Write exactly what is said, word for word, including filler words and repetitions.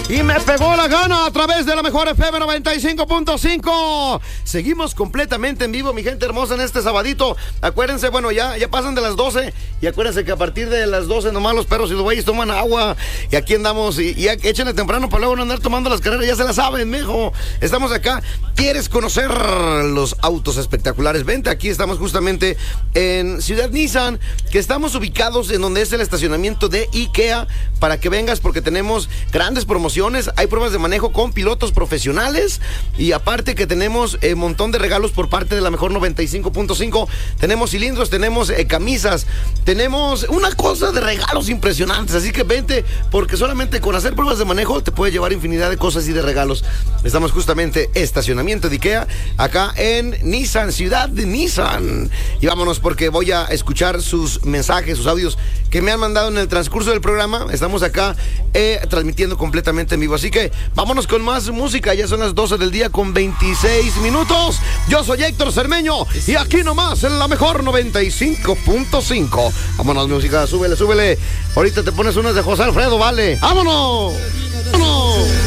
Y me pegó la gana a través de la mejor F M noventa y cinco punto cinco. Seguimos completamente en vivo, mi gente hermosa, en este sabadito. Acuérdense, bueno, ya, ya pasan de las doce. Y acuérdense que a partir de las doce nomás los perros y los güeyes toman agua. Y aquí andamos. Y, y échenle temprano para luego no andar tomando las carreras. Ya se la saben, mijo. Estamos acá. ¿Quieres conocer los autos espectaculares? Vente, aquí estamos justamente en Ciudad Nissan, que estamos ubicados en donde es el estacionamiento de IKEA, para que vengas porque tenemos grandes promociones. Hay pruebas de manejo con pilotos profesionales y aparte que tenemos un eh, montón de regalos por parte de la mejor noventa y cinco punto cinco. Tenemos cilindros, tenemos eh, camisas, tenemos una cosa de regalos impresionantes, así que vente porque solamente con hacer pruebas de manejo te puede llevar infinidad de cosas y de regalos. Estamos justamente estacionamiento de IKEA acá en Nissan, Ciudad de Nissan. Y vámonos porque voy a escuchar sus mensajes, sus audios que me han mandado en el transcurso del programa. Estamos acá eh, transmitiendo completamente en vivo, así que vámonos con más música. Ya son las doce del día con veintiséis minutos. Yo soy Héctor Cermeño y aquí nomás en la mejor noventa y cinco punto cinco. Vámonos, música, súbele, súbele. Ahorita te pones unas de José Alfredo, vale. ¡Vámonos! ¡Vámonos!